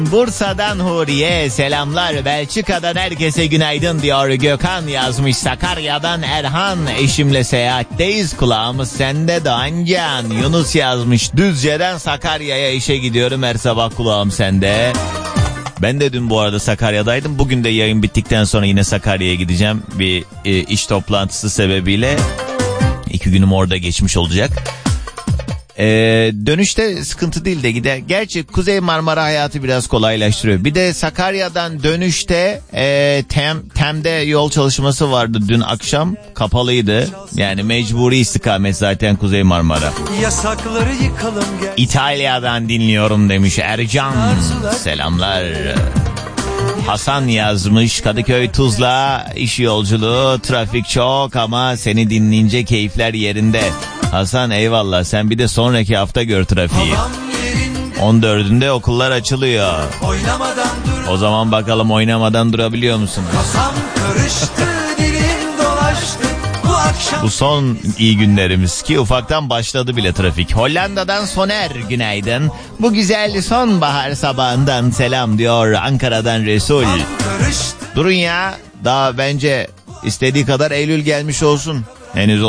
Bursa'dan Huriye selamlar. Belçika'dan herkese günaydın diyor. Gökhan yazmış. Sakarya'dan Erhan, eşimle seyahatteyiz, kulağımız sende Doğancan. Yunus yazmış. Düzce'den Sakarya'ya işe gidiyorum, her sabah kulağım sende. Ben de dün bu arada Sakarya'daydım. Bugün de yayın bittikten sonra yine Sakarya'ya gideceğim. Bir iş toplantısı sebebiyle 2 günüm orada geçmiş olacak. Dönüşte sıkıntı değil de gider. Gerçi Kuzey Marmara hayatı biraz kolaylaştırıyor. Bir de Sakarya'dan dönüşte Tem'de yol çalışması vardı dün akşam. Kapalıydı. Yani mecburi istikamet zaten Kuzey Marmara. Yasakları yıkalım gel. İtalya'dan dinliyorum demiş Ercan. Selamlar. Hasan yazmış. Kadıköy Tuzla iş yolculuğu, trafik çok ama seni dinleyince keyifler yerinde. Hasan eyvallah, sen bir de sonraki hafta gör trafiği. 14'ünde okullar açılıyor. O zaman bakalım oynamadan durabiliyor musun? Bu son iyi günlerimiz ki ufaktan başladı bile trafik. Hollanda'dan Soner günaydın. Bu güzel sonbahar sabahından selam diyor Ankara'dan Resul. Durun ya, daha bence istediği kadar Eylül gelmiş olsun. Henüz